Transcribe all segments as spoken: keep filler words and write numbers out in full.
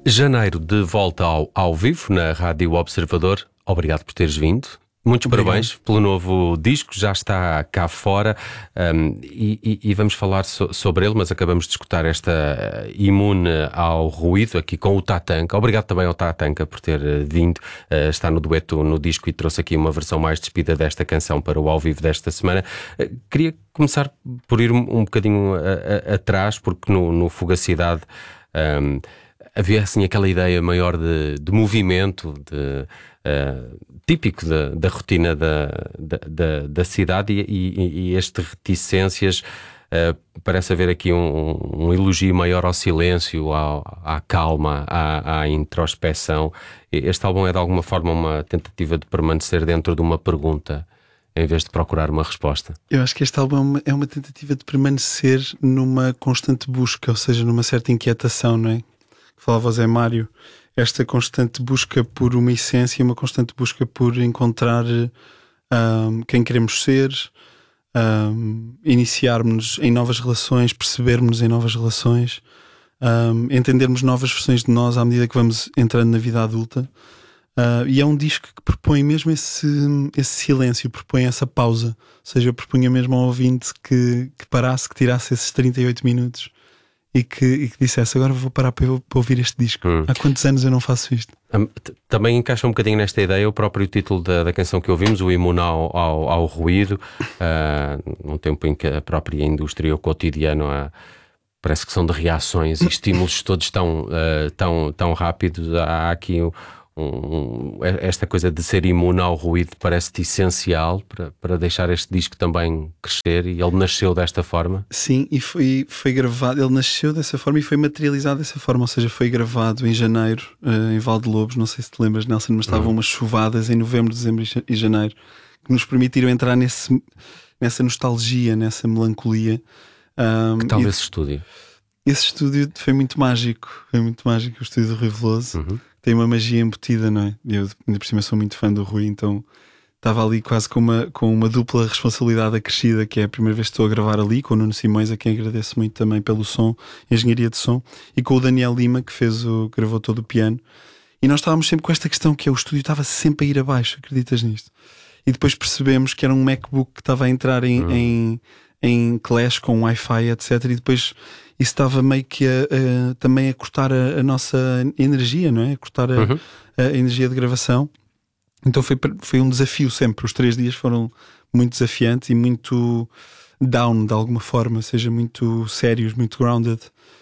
Janeiro de volta ao, ao vivo na Rádio Observador. Obrigado por teres vindo. Muitos Obrigado. Parabéns pelo novo disco, já está cá fora um, e, e, e vamos falar so, sobre ele, mas acabamos de escutar esta Imune ao Ruído aqui com o Tatanka. Obrigado também ao Tatanka por ter vindo, uh, está no dueto no disco e trouxe aqui uma versão mais despida desta canção para o ao vivo desta semana. Uh, queria começar por ir um, um bocadinho a, a, atrás, porque no, no Fugacidade um, havia assim aquela ideia maior de, de movimento, de, uh, típico da, da rotina da, da, da, da cidade e, e, e este reticências, uh, parece haver aqui um, um elogio maior ao silêncio, ao, à calma, à, à introspeção. Este álbum é de alguma forma uma tentativa de permanecer dentro de uma pergunta em vez de procurar uma resposta. Eu acho que este álbum é uma tentativa de permanecer numa constante busca, ou seja, numa certa inquietação, não é? Falava o Zé Mário, esta constante busca por uma essência, uma constante busca por encontrar um, quem queremos ser, um, iniciarmos em novas relações, percebermos em novas relações, um, entendermos novas versões de nós à medida que vamos entrando na vida adulta. Uh, e é um disco que propõe mesmo esse, esse silêncio, propõe essa pausa. Ou seja, eu propunha mesmo ao ouvinte que, que parasse, que tirasse esses trinta e oito minutos E que, e que dissesse, agora vou parar para, para ouvir este disco. Hum. Há quantos anos eu não faço isto? Também encaixa um bocadinho nesta ideia o próprio título da, da canção que ouvimos, o Imune ao, ao, ao Ruído, uh, num tempo em que a própria indústria, o cotidiano, uh, parece que são de reações e estímulos todos tão, uh, tão, tão rápidos. Há aqui um, um, esta coisa de ser imune ao ruído parece-te essencial para, para deixar este disco também crescer, e ele nasceu desta forma. Sim, e foi, foi gravado, ele nasceu dessa forma e foi materializado dessa forma, ou seja, foi gravado em janeiro, uh, em Valdelobos, não sei se te lembras, Nelson, mas estavam uhum. umas chuvadas em novembro, dezembro e janeiro que nos permitiram entrar nesse, nessa nostalgia, nessa melancolia. Um, que tal esse estúdio? Esse estúdio foi muito mágico, foi muito mágico, o estúdio do Rui Veloso. Uhum. Tem uma magia embutida, não é? Eu, ainda por cima, sou muito fã do Rui, então estava ali quase com uma, com uma dupla responsabilidade acrescida, que é a primeira vez que estou a gravar ali, com o Nuno Simões, a quem agradeço muito também pelo som, engenharia de som, e com o Daniel Lima, que fez o, gravou todo o piano. E nós estávamos sempre com esta questão, que é, o estúdio estava sempre a ir abaixo, acreditas nisto? E depois percebemos que era um MacBook que estava a entrar em, uhum. em, em clash com Wi-Fi, etcétera. E depois isso estava meio que a, a, também a cortar a, a nossa energia, não é? A cortar a, uhum. a energia de gravação. Então foi, foi um desafio sempre. Os três dias foram muito desafiantes e muito down de alguma forma, ou seja, muito sérios, muito grounded.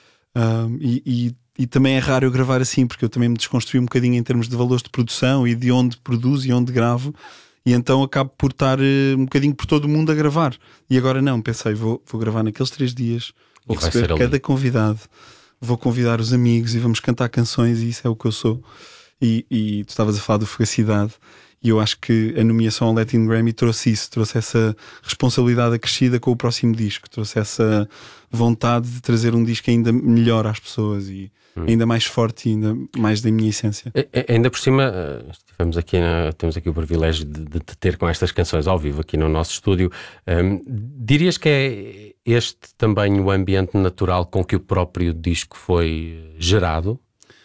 Um, e, e, e também é raro eu gravar assim, porque eu também me desconstruí um bocadinho em termos de valores de produção e de onde produzo e onde gravo. E então acabo por estar uh, um bocadinho por todo o mundo a gravar. E agora não, pensei, vou, vou gravar naqueles três dias. Vou receber cada ali. convidado, vou convidar os amigos e vamos cantar canções, e isso é o que eu sou. E, e tu estavas a falar do Fugacidade, e eu acho que a nomeação ao Latin Grammy trouxe isso, trouxe essa responsabilidade acrescida com o próximo disco, trouxe essa vontade de trazer um disco ainda melhor às pessoas e hum. ainda mais forte e ainda mais da minha essência. E, ainda por cima, estivemos aqui na, temos aqui o privilégio de, de te ter com estas canções ao vivo aqui no nosso estúdio. Um, dirias que é este também o ambiente natural com que o próprio disco foi gerado?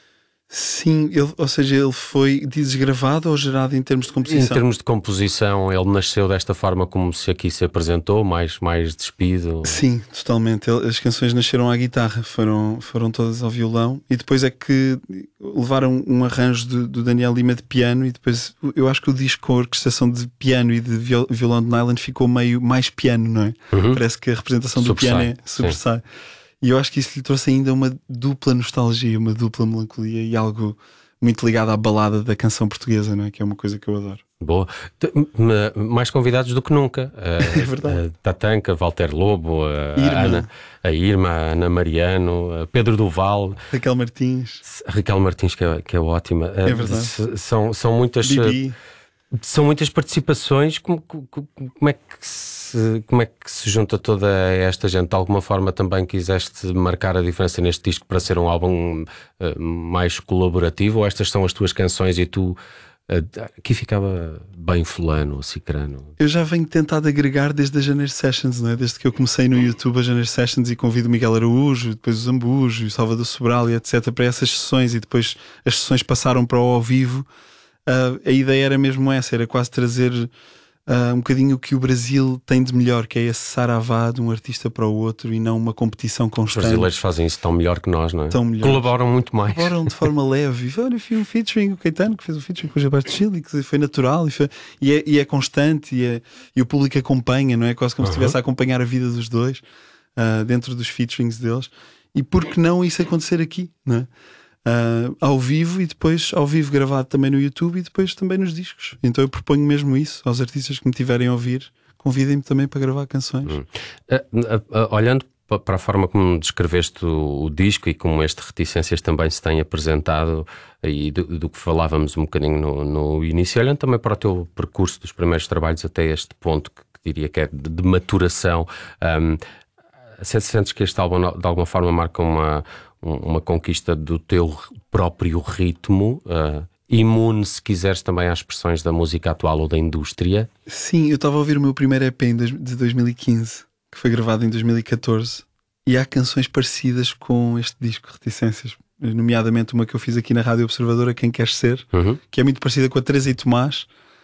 Sim, ele, ou seja, ele foi, dizes, gravado ou gerado em termos de composição? Em termos de composição, ele nasceu desta forma como se aqui se apresentou, mais, mais despido? Sim, totalmente. As canções nasceram à guitarra, foram, foram todas ao violão, e depois é que levaram um arranjo do, do Daniel Lima de piano, e depois eu acho que o disco com a orquestração de piano e de violão de nylon ficou meio mais piano, não é? Uhum. Parece que a representação do sobressai. piano é sobressai. Sim. E eu acho que isso lhe trouxe ainda uma dupla nostalgia, uma dupla melancolia e algo muito ligado à balada da canção portuguesa, não é? Que é uma coisa que eu adoro. Boa. Mais convidados do que nunca. É verdade. A Tatanka, Walter Lobo, a Irma. Ana, a Irma, a Ana Mariano, a Pedro Duval, Raquel Martins. A Raquel Martins, que é, que é ótima. É verdade. São, são muitas... Bibi. São muitas participações. Como, como, é que se, como é que se junta toda esta gente? De alguma forma também quiseste marcar a diferença neste disco para ser um álbum uh, mais colaborativo? Ou estas são as tuas canções e tu aqui ficava bem fulano ou cicrano. Eu já venho tentado agregar desde a Janeiro Sessions, não é? Desde que eu comecei no YouTube a Janeiro Sessions e convido o Miguel Araújo, depois o Zambujo, o Salvador Sobral e etcétera para essas sessões, e depois as sessões passaram para o ao vivo. Uh, a ideia era mesmo essa, era quase trazer uh, um bocadinho o que o Brasil tem de melhor, que é esse saravá de um artista para o outro e não uma competição constante. Os brasileiros fazem isso tão melhor que nós, não é? Tão melhor. Colaboram muito mais. Colaboram de forma leve. E, olha, eu fiz um featuring, o Caetano que fez um featuring com o Gilberto Gil, que foi natural e, foi, e, é, e é constante e, é, e o público acompanha, não é? Quase como uhum. se estivesse a acompanhar a vida dos dois uh, dentro dos featurings deles. E por que não isso acontecer aqui, não é? Uh, ao vivo, e depois ao vivo gravado também no YouTube e depois também nos discos. Então eu proponho mesmo isso aos artistas que me tiverem a ouvir, convidem-me também para gravar canções. Hum. Uh, uh, uh, olhando para a forma como descreveste o, o disco e como este Reticências também se tem apresentado, e do, do que falávamos um bocadinho no, no início, olhando também para o teu percurso dos primeiros trabalhos até este ponto, que, que diria que é de, de maturação, um, sentes que este álbum de alguma forma marca uma uma conquista do teu próprio ritmo, uh, imune, se quiseres, também às expressões da música atual ou da indústria? Sim, eu estava a ouvir o meu primeiro E P de dois mil e quinze, que foi gravado em dois mil e catorze, e há canções parecidas com este disco, Reticências, nomeadamente uma que eu fiz aqui na Rádio Observadora, Quem Queres Ser, uhum. que é muito parecida com a Teresa e Tomás,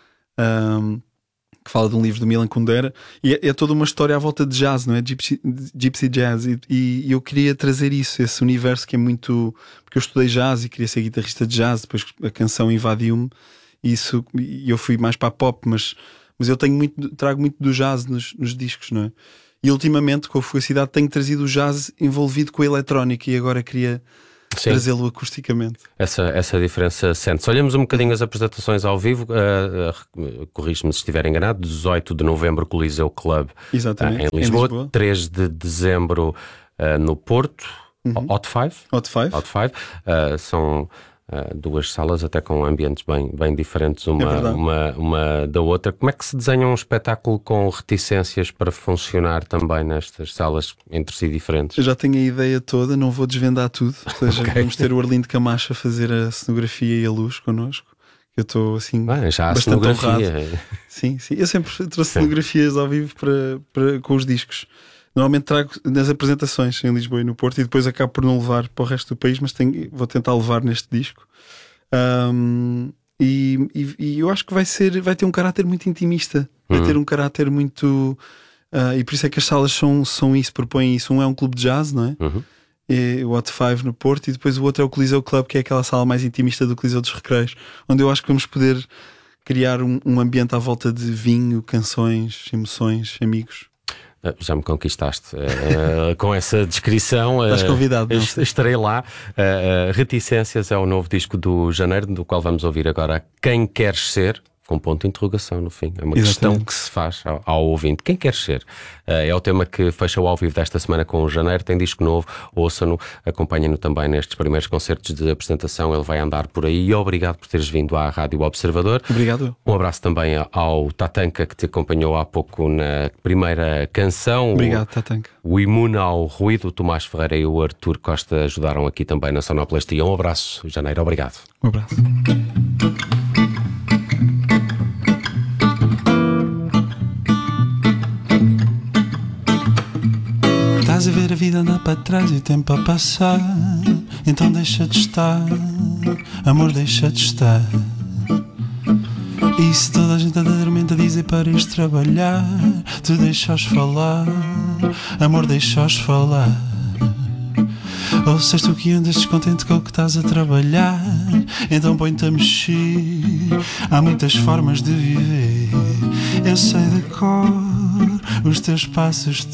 um, que fala de um livro do Milan Kundera, e é, é toda uma história à volta de jazz, não é? Gypsy, gypsy jazz, e, e eu queria trazer isso, esse universo que é muito... Porque eu estudei jazz e queria ser guitarrista de jazz, depois a canção invadiu-me, e isso, e eu fui mais para a pop, mas, mas eu tenho muito, trago muito do jazz nos, nos discos, não é? E ultimamente, com a Fugacidade, tenho trazido o jazz envolvido com a eletrónica, e agora queria... Sim. Trazê-lo acusticamente. Essa, essa diferença sente-se. Olhamos um bocadinho as apresentações ao vivo, uh, uh, corrijo-me se estiver enganado, dezoito de novembro Coliseu Club, exatamente, uh, em, Lisboa, em Lisboa, três de dezembro uh, no Porto, uhum. Hot Five. Hot Five. Hot Five. Uh, são uh, duas salas até com ambientes bem, bem diferentes uma, é uma, uma da outra. Como é que se desenha um espetáculo com reticências para funcionar também nestas salas entre si diferentes? Eu já tenho a ideia toda, não vou desvendar tudo. Ou seja, okay. Vamos ter o Arlindo Camacho a fazer a cenografia e a luz connosco. Eu estou assim ah, já bastante honrado. Cenografia. Sim, sim. Eu sempre trouxe sim. cenografias ao vivo para, para, com os discos. Normalmente trago nas apresentações em Lisboa e no Porto, e depois acabo por não levar para o resto do país, mas tenho, vou tentar levar neste disco. Um, e, e, e eu acho que vai ser, vai ter um caráter muito intimista, vai uhum. ter um caráter muito uh, e por isso é que as salas são, são isso, propõem isso. Um é um clube de jazz, não é? Uhum. É o Hot Five no Porto, e depois o outro é o Coliseu Club, que é aquela sala mais intimista do Coliseu dos Recreios, onde eu acho que vamos poder criar um, um ambiente à volta de vinho, canções, emoções, amigos. Já me conquistaste uh, com essa descrição. Estás convidado. Uh, estarei lá. Uh, uh, Reticências é o novo disco do Janeiro, do qual vamos ouvir agora Quem Queres Ser, com ponto de interrogação no fim. É uma Exatamente. Questão que se faz ao, ao ouvinte. Quem queres ser? Uh, é o tema que fecha o ao vivo desta semana com o Janeiro. Tem disco novo, ouça-no, acompanha-no também nestes primeiros concertos de apresentação. Ele vai andar por aí. E obrigado por teres vindo à Rádio Observador. Obrigado. Um abraço também ao Tatanka, que te acompanhou há pouco na primeira canção. Obrigado, Tatanka. O Imune ao Ruído, o Tomás Ferreira e o Artur Costa ajudaram aqui também na sonoplastia. Um abraço, Janeiro. Obrigado. Um abraço. Estás a ver a vida andar para trás e o tempo a passar, então deixa de estar, amor, deixa de estar. E se toda a gente anda dormente a dizer para ires trabalhar, tu deixas falar, amor, deixas falar. Ou se és tu que andas descontente com o que estás a trabalhar, então põe-te a mexer, há muitas formas de viver. Eu sei de cor os teus passos